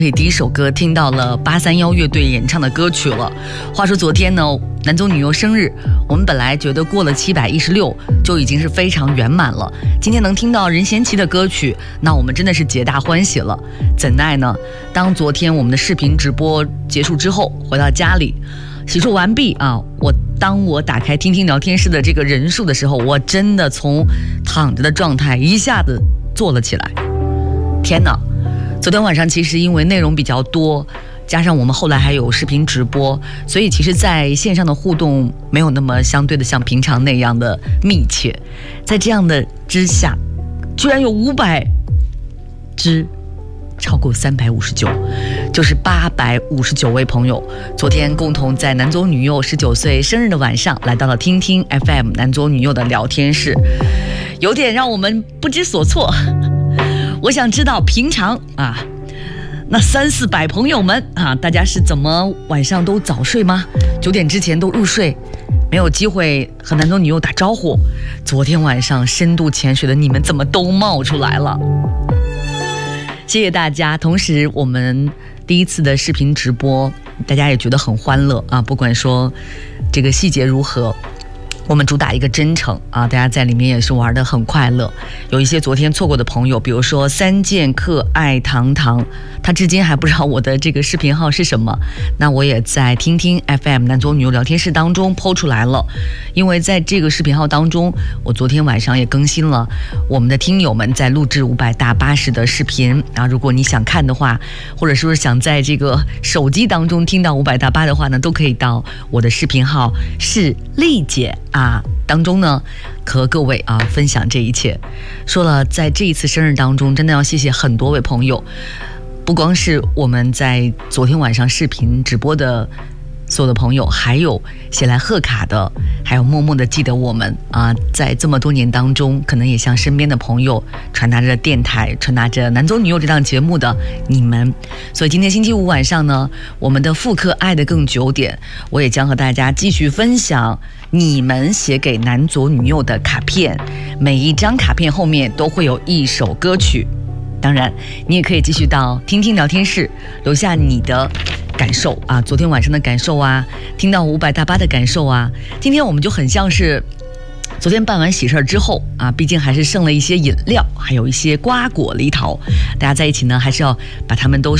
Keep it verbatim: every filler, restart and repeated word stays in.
第一首歌听到了八三幺乐队演唱的歌曲了。话说昨天呢，男左女右生日，我们本来觉得过了七百一十六就已经是非常圆满了，今天能听到任贤齐的歌曲，那我们真的是皆大欢喜了。怎奈呢，当昨天我们的视频直播结束之后，回到家里洗漱完毕啊，我当我打开听听聊天室的这个人数的时候，我真的从躺着的状态一下子坐了起来。天哪！昨天晚上其实因为内容比较多，加上我们后来还有视频直播，所以其实在线上的互动没有那么相对的像平常那样的密切。在这样的之下，居然有五百只超过三百五十九，就是八百五十九位朋友，昨天共同在男左女右十九岁生日的晚上，来到了听听 F M 男左女右的聊天室，有点让我们不知所措。我想知道平常啊，那三四百朋友们啊，大家是怎么晚上都早睡吗？九点之前都入睡，没有机会和男左女右打招呼。昨天晚上深度潜水的你们怎么都冒出来了？谢谢大家。同时我们第一次的视频直播，大家也觉得很欢乐啊，不管说这个细节如何，我们主打一个真诚啊，大家在里面也是玩得很快乐。有一些昨天错过的朋友，比如说三剑客爱糖糖，他至今还不知道我的这个视频号是什么，那我也在听听 F M 男左女右聊天室当中 po 出来了。因为在这个视频号当中，我昨天晚上也更新了我们的听友们在录制五百大巴士的视频啊，如果你想看的话，或者说是想在这个手机当中听到五百大巴的话呢，都可以到我的视频号是丽姐啊当中呢，和各位啊分享这一切。说了，在这一次生日当中，真的要谢谢很多位朋友，不光是我们在昨天晚上视频直播的所有的朋友，还有写来贺卡的，还有默默的记得我们啊，在这么多年当中，可能也向身边的朋友传达着电台，传达着男左女右这档节目的你们。所以今天星期五晚上呢，我们的复刻爱的更久点，我也将和大家继续分享你们写给男左女右的卡片，每一张卡片后面都会有一首歌曲。当然你也可以继续到听听聊天室留下你的感受啊，昨天晚上的感受啊，听到五百大巴的感受啊。今天我们就很像是昨天办完喜事之后啊，毕竟还是剩了一些饮料，还有一些瓜果梨桃，大家在一起呢，还是要把它们都